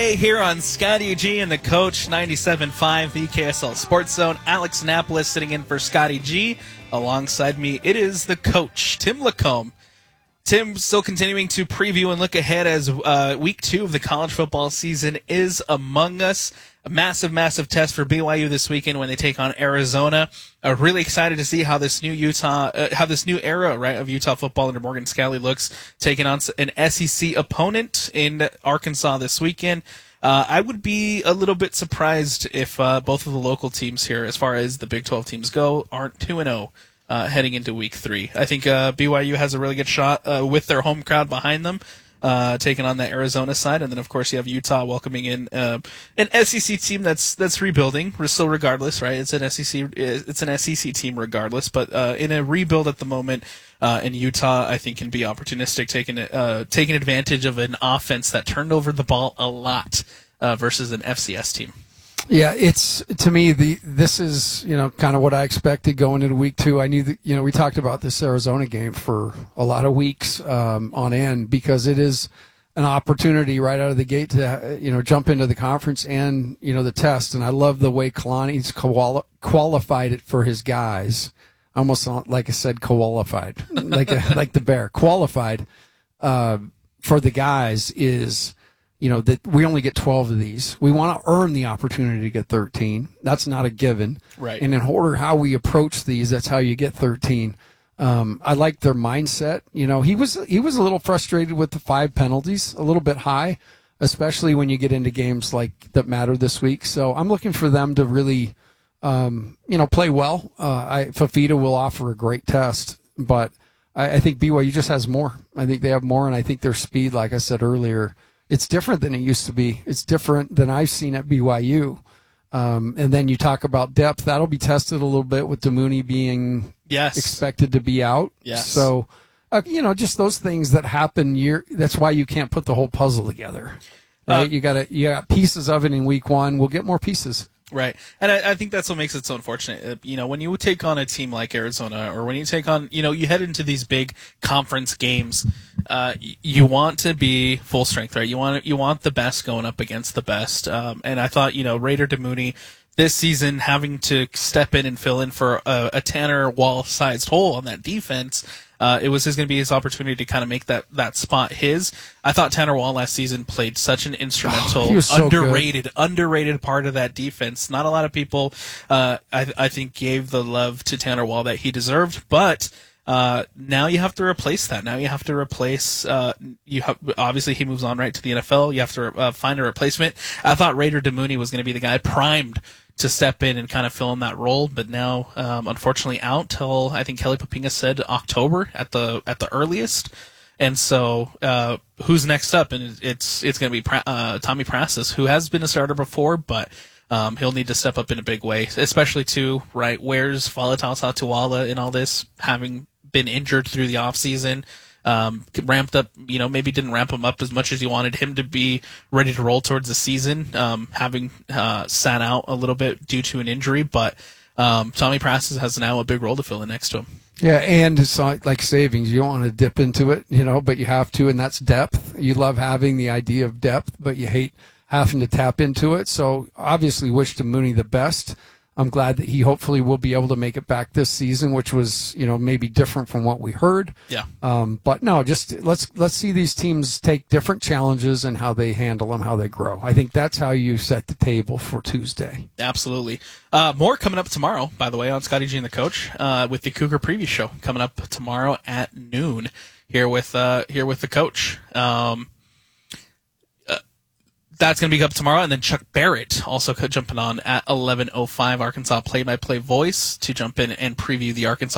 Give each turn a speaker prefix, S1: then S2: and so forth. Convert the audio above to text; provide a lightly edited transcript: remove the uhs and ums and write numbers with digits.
S1: Hey, here on Scotty G and the Coach 97.5, the KSL Sports Zone. Alex Annapolis sitting in for Scotty G. Alongside me, it is the Coach, Tim Lacombe. Tim still continuing to preview and look ahead as week 2 of the college football season is among us. A massive, massive test for BYU this weekend when they take on Arizona. Really excited to see how this new era, right, of Utah football under Morgan Scalley looks, taking on an SEC opponent in Arkansas this weekend. I would be a little bit surprised if both of the local teams here, as far as the Big 12 teams go, aren't 2-0 heading into week 3. I think BYU has a really good shot with their home crowd behind them. Taking on the Arizona side, and then of course you have Utah welcoming in an SEC team that's rebuilding. Still, regardless, right? It's an SEC team regardless, but in a rebuild at the moment. And Utah, I think, can be opportunistic, taking advantage of an offense that turned over the ball a lot versus an FCS team.
S2: Yeah, it's, to me, this is, kind of what I expected going into week 2. I knew that, we talked about this Arizona game for a lot of weeks on end, because it is an opportunity right out of the gate to, jump into the conference and, the test. And I love the way Kalani's qualified it for his guys. Almost like I said, qualified, like the bear. Qualified for the guys is, that we only get 12 of these. We want to earn the opportunity to get 13. That's not a given.
S1: Right.
S2: And in order how we approach these, that's how you get 13. I like their mindset. He was a little frustrated with the 5 penalties, a little bit high, especially when you get into games like that matter this week. So I'm looking for them to really, play well. Fafita will offer a great test, but I think BYU just has more. I think they have more, and I think their speed, like I said earlier, it's different than it used to be. It's different than I've seen at BYU. And then you talk about depth. That'll be tested a little bit with Damuni being expected to be out.
S1: Yes.
S2: So, just those things that happen. That's why you can't put the whole puzzle together. Right? You got pieces of it in week 1. We'll get more pieces.
S1: Right. And I think that's what makes it so unfortunate. When you take on a team like Arizona, or when you take on, you head into these big conference games, you want to be full strength, right? You want the best going up against the best. And I thought, Raider Damuni this season having to step in and fill in for a Tanner Wall-sized hole on that defense, it was going to be his opportunity to kind of make that spot his. I thought Tanner Wall last season played such an instrumental, underrated part of that defense. Not a lot of people, I think, gave the love to Tanner Wall that he deserved, but now you have to replace that. Now you have to replace. Obviously he moves on right to the NFL. You have to find a replacement. I thought Raider Damuni was going to be the guy primed to step in and kind of fill in that role, but now unfortunately out till, I think Kelly Papinga said, October at the earliest. And so who's next up? And it's going to be Tommy Prasis, who has been a starter before, but he'll need to step up in a big way, especially too, right? Where's Falatal Satuala in all this, having been injured through the offseason? Ramped up, maybe didn't ramp him up as much as you wanted him to be ready to roll towards the season, having sat out a little bit due to an injury, but Tommy Prasis has now a big role to fill in next to him.
S2: Yeah, and it's like savings. You don't want to dip into it, but you have to, and that's depth. You love having the idea of depth, but you hate having to tap into it. So obviously wish Damuni the best. I'm glad that he hopefully will be able to make it back this season, which was, maybe different from what we heard.
S1: Yeah.
S2: But no, just let's see these teams take different challenges and how they handle them, how they grow. I think that's how you set the table for Tuesday.
S1: Absolutely. More coming up tomorrow, by the way, on Scotty G and the Coach, with the Cougar Preview Show coming up tomorrow at noon here with the Coach. That's going to be up tomorrow, and then Chuck Barrett also jumping on at 11:05, Arkansas play-by-play voice, to jump in and preview the Arkansas